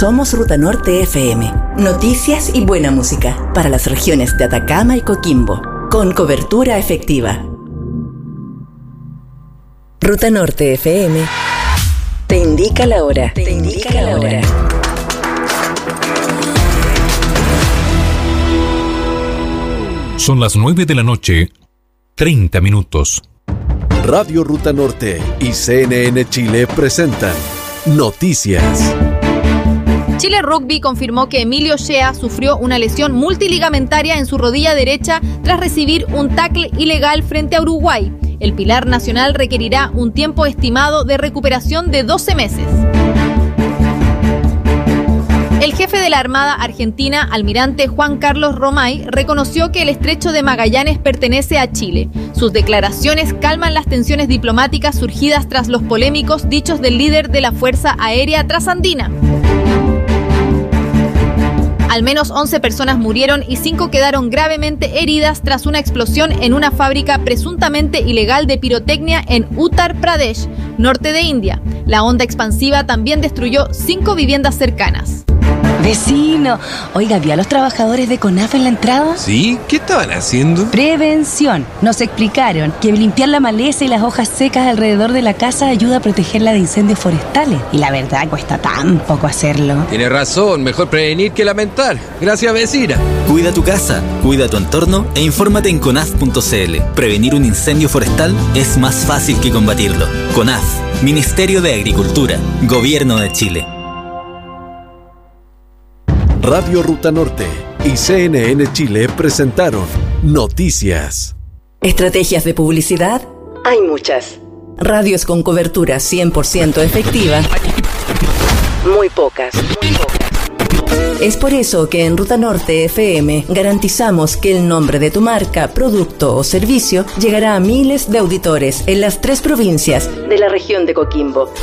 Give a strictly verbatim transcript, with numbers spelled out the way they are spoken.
Somos Ruta Norte F M. Noticias y buena música para las regiones de Atacama y Coquimbo, con cobertura efectiva. Ruta Norte F M te indica la hora. Te indica la hora. Son las nueve de la noche, treinta minutos. Radio Ruta Norte y C N N Chile presentan Noticias. Chile Rugby confirmó que Emilio Shea sufrió una lesión multiligamentaria en su rodilla derecha tras recibir un tackle ilegal frente a Uruguay. El pilar nacional requerirá un tiempo estimado de recuperación de doce meses. El jefe de la Armada Argentina, almirante Juan Carlos Romay, reconoció que el estrecho de Magallanes pertenece a Chile. Sus declaraciones calman las tensiones diplomáticas surgidas tras los polémicos dichos del líder de la Fuerza Aérea Trasandina. Al menos once personas murieron y cinco quedaron gravemente heridas tras una explosión en una fábrica presuntamente ilegal de pirotecnia en Uttar Pradesh, norte de India. La onda expansiva también destruyó cinco viviendas cercanas. Vecino, oiga, ¿vio a los trabajadores de CONAF en la entrada? ¿Sí? ¿Qué estaban haciendo? Prevención. Nos explicaron que limpiar la maleza y las hojas secas alrededor de la casa ayuda a protegerla de incendios forestales. Y la verdad, cuesta tan poco hacerlo. Tiene razón, mejor prevenir que lamentar. Gracias, vecina. Cuida tu casa, cuida tu entorno e infórmate en conaf punto c l. Prevenir un incendio forestal es más fácil que combatirlo. CONAF, Ministerio de Agricultura, Gobierno de Chile. Radio Ruta Norte y C N N Chile presentaron Noticias. ¿Estrategias de publicidad? Hay muchas. Radios con cobertura cien por ciento efectiva. Muy pocas. Muy pocas. Es por eso que en Ruta Norte F M garantizamos que el nombre de tu marca, producto o servicio llegará a miles de auditores en las tres provincias de la región de Coquimbo.